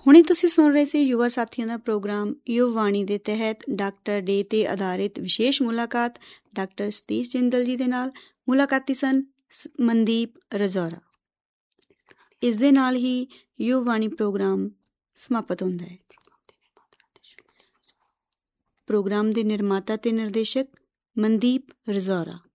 ਹੁਣੇ ਤੁਸੀਂ ਸੁਣ ਰਹੇ ਸੀ ਯੁਵਾ ਸਾਥੀਆਂ ਦਾ ਪ੍ਰੋਗਰਾਮ ਯੁਵ ਵਾਣੀ ਦੇ ਤਹਿਤ ਡਾਕਟਰ ਡੇ ਤੇ ਆਧਾਰਿਤ ਵਿਸ਼ੇਸ਼ ਮੁਲਾਕਾਤ ਡਾਕਟਰ ਸਤੀਸ਼ ਜਿੰਦਲ ਜੀ ਦੇ ਨਾਲ। ਮੁਲਾਕਾਤੀ ਸਨ ਮਨਦੀਪ ਰਜੌਰਾ। ਇਸ ਦੇ ਨਾਲ ਹੀ ਯੁਵ ਵਾਣੀ ਪ੍ਰੋਗਰਾਮ ਸਮਾਪਤ ਹੁੰਦਾ ਹੈ। ਪ੍ਰੋਗਰਾਮ ਦੇ ਨਿਰਮਾਤਾ ਤੇ ਨਿਰਦੇਸ਼ਕ ਮਨਦੀਪ ਰਜੌਰਾ।